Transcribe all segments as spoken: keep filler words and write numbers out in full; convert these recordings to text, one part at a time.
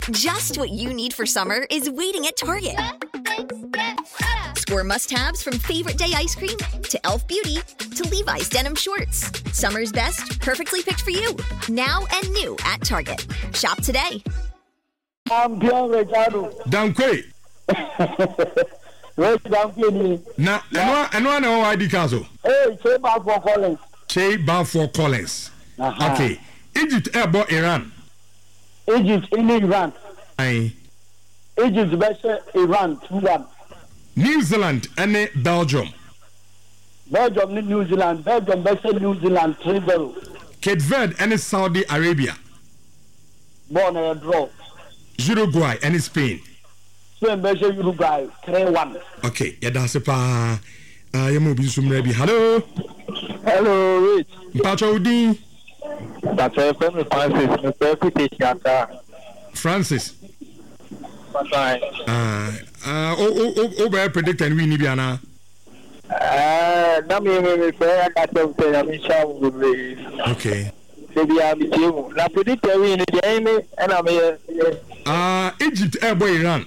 Just what you need for summer is waiting at Target. Score must-haves from favorite day ice cream to Elf Beauty to Levi's denim shorts. Summer's best, perfectly picked for you. Now and new at Target. Shop today. I'm Bjorn Rejado. Dankwe. Where's Dankwe? Na, and one I D Council. Hey, Che Balfour Collins. Che Balfour Collins. Uh-huh. Okay. Egypt airborne Iran. Egypt in Iran. Aye. Egypt versus Iran two one. New Zealand and Belgium. Belgium and New Zealand. Belgium versus New Zealand three zero. Cape Verde and Saudi Arabia. Born a draw. Uruguay and Spain. Spain versus Uruguay three one. Okay, yeah, that's a pa. Uh, you move some maybe. Hello. Hello, Rich. Patrodi. That's a friend of Francis. Francis. Bye. Uh, uh, oh, oh, oh, oh, predict and win Ibiana. Uh, na me me say I got them say I'm sure we will. Okay. Maybe I'm you. Na predict win the game and I'm here. Uh, Egypt airborne Iran.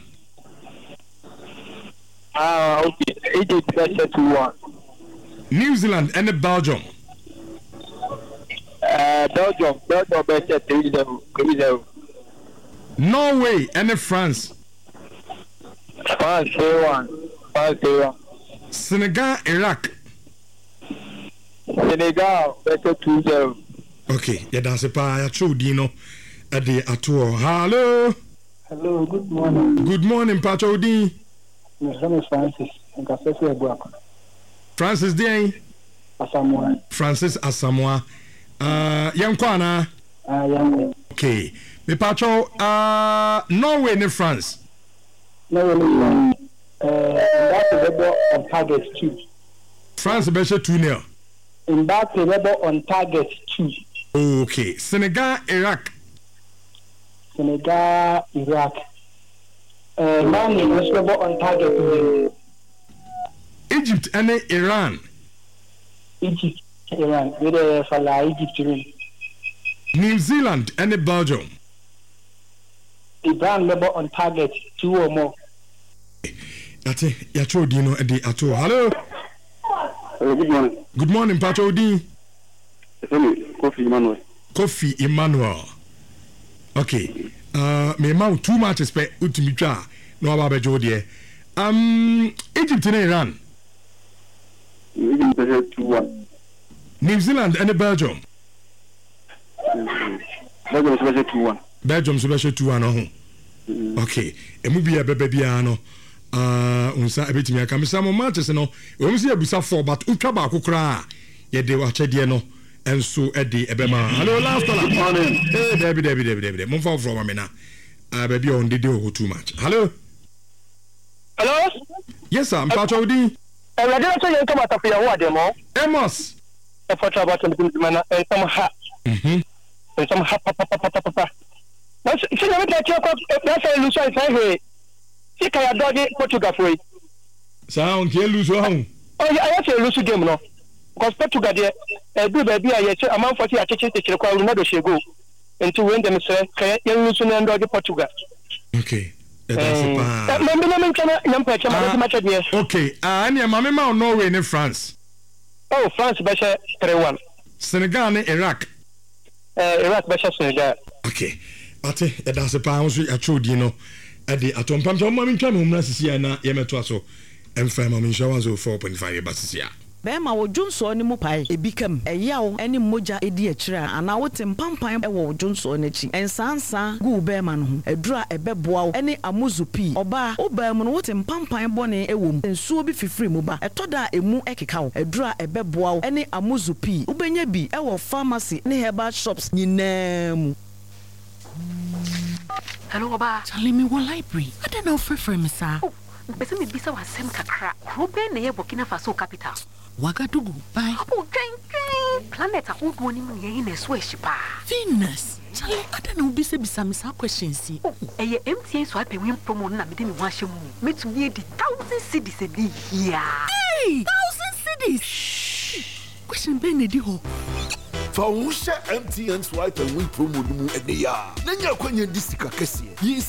Ah, okay. Egypt versus two one. New Zealand and Belgium. Uh, Belgium, Belgium versus three zero. Norway and France. France three one. France three one. Senegal, Iraq. Senegal versus two zero. Okay, yeah, that's a pa. I told you know at the atour. Hello. Hello, good morning. Good morning, Patrodi. My name is Francis. I'm going Francis Day. Asamoah. Francis Asamoah. Uh, Yankwana. Ah, young. Okay. Me Patro, uh, Norway and France. No, no, uh, that is rebel on target two. France better two nil. In that rebel on target two. Okay. Senegal, Iraq. Senegal, Iraq. Uh, Mali is rebel on target two. Egypt and Iran. Egypt, Iran. With a Fala Egypt. New Zealand and Belgium. Iran rebel on target two or more. That's it. You told you know at the atour. Hello. Uh, good morning. Good morning, Patrodi. Kofi Emmanuel. Kofi Emmanuel. Okay. Uh, me ma too much respect ultimate twa no aba bejo de. Um Egypt and Iran. Egypt two one. New Zealand and Belgium. Belgium special two one. Belgium special two one oh. Okay. Emu bia bebe bia no. Uh unsa ebetimi aka me samo matches no. We must abusa four but utwa ba kokora ye de wa chede no. Enso edi ebema. Hello last caller. Good morning. Hey David David David David. Move from from me na. Ah baby on dey do too much. Hello. Hello. Yes sir, Mpacho Odi. Eh we dey say you come out of your word mo. Amos. E for trouble to me man e some ha. Mhm. E some ha pa pa pa pa pa pa. Na se you make that check na say lose so say hey. See can you do Portugal for it. Sound ke lose ho. Oh I say lose game no. Because Portugal there e do baby I say amount forty a cheche cheche kwa Ronaldo she go. Until when them say can you lose no do Portugal. Okay. That's a pa. Mama mama kana nyampa chama match there. Okay. Ah anya mama ma Norway and France. Oh France better three one. Senegal and Iraq. Uh, Iraq better Senegal. Okay. Ate that's a pa so atro di no. Ade atompam so mama ntwa no mra sisi na ye meto so. Emfa mama insurance four point five basisia. Bema wo Johnson ni mu pai ebikam eyawo eni moja edi akira ana wote mpampan e wo Johnson n'achi ensansa gu bema no ho adura ebeboa wo eni amuzupi oba oba mu no wote mpampan bone ewom ensuo bi fifiri mu ba etoda emu ekeka wo adura ebeboa wo eni amuzupi ubenya bi e wo pharmacy ne herbal shops nyinaa. Hello Oba. Tell me what library. I don't know for for me sir. Oh, bese me bisa wa sem kakra. Krobe na ye Burkina Faso capital. Wagadugu, bye. Oh, train, train. Planet a whole one in a swish pa. Venus. Charlie, I don't know, be some questions. Oh, a M T A swipe win promo na me wash mu. Me to near the thousand cities a day here. Hey, thousand cities. Question Benedy ho. Fausha M T N swipe and win promo mu e de ya. Na nya kwanya disika kese.